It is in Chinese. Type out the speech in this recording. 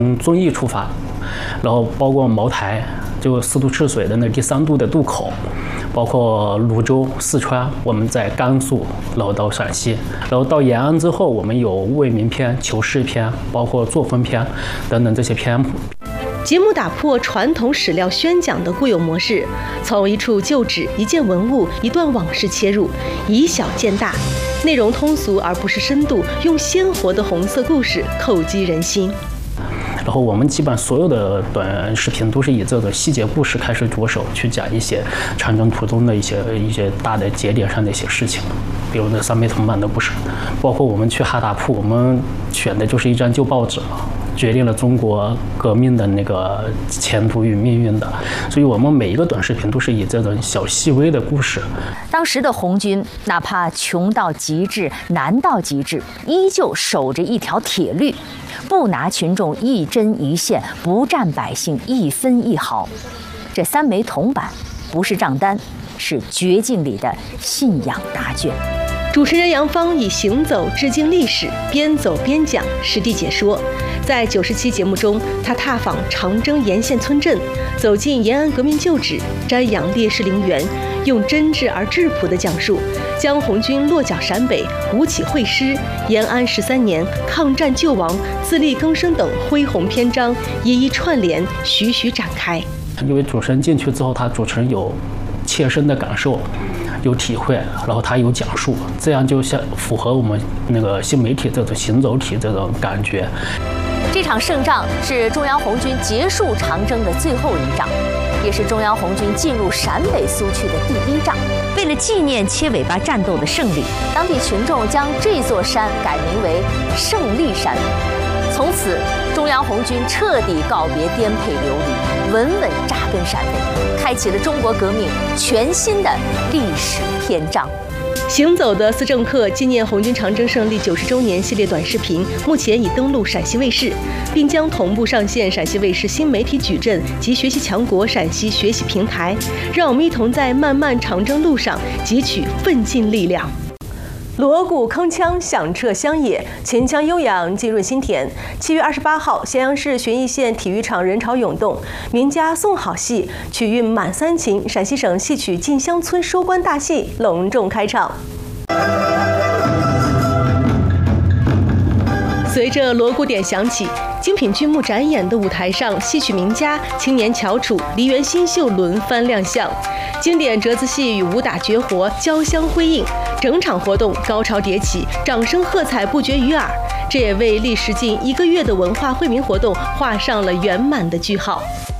遵义出发，然后包括茅台，就4渡赤水的那第3渡的渡口，包括泸州、四川，我们在甘肃，然后到陕西，然后到延安之后，我们有为民篇、求是篇，包括作风篇等等这些篇目。 节目打破传统史料宣讲的固有模式，从一处旧址、一件文物、一段往事切入，以小见大，内容通俗而不失深度，用鲜活的红色故事叩击人心。 然后我们基本所有的短视频都是以这个细节故事开始着手去讲一些长征途中的一些大的节点上的一些事情，比如那3枚铜板的故事，包括我们去哈达铺，我们选的就是一张旧报纸嘛，决定了中国革命的那个前途与命运的，所以我们每一个短视频都是以这种小细微的故事。 当时的红军哪怕穷到极致、难到极致，依旧守着一条铁律，不拿群众一针一线，不占百姓一分一毫。这3枚铜板不是账单，是绝境里的信仰答卷。 主持人杨芳以行走致敬历史，边走边讲，实地解说。在90期节目中，他踏访长征沿线村镇，走进延安革命旧址，瞻仰烈士陵园，用真挚而质朴的讲述，将红军落脚陕北、吴起会师、延安13年、抗战救亡、自力更生等恢宏篇章一一串联，徐徐展开。 因为主持人进去之后，主持人有切身的感受，有体会，然后他有讲述，这样就像符合我们那个新媒体这种行走体这种感觉。 这场胜仗是中央红军结束长征的最后一仗，也是中央红军进入陕北苏区的第1仗。为了纪念切尾巴战斗的胜利，当地群众将这座山改名为胜利山。从此，中央红军彻底告别颠沛流离，稳稳扎根陕北，开启了中国革命全新的历史篇章。 行走的思政客纪念红军长征胜利90周年系列短视频，目前已登陆陕西卫视，并将同步上线陕西卫视新媒体矩阵及学习强国陕西学习平台。让我们一同在漫漫长征路上汲取奋进力量。锣鼓铿锵响彻乡野，秦腔悠扬浸润心田。7月28号，咸阳市旬邑县体育场人潮涌动，名家送好戏、曲韵满三秦陕西省戏曲进乡村收官大戏隆重开场。随着锣鼓点响起，精品剧目展演的舞台上，戏曲名家、青年翘楚、梨园新秀轮番亮相，经典折子戏与武打绝活交相辉映，整场活动高潮迭起，掌声喝彩不绝于耳。这也为历时近1个月的文化惠民活动画上了圆满的句号。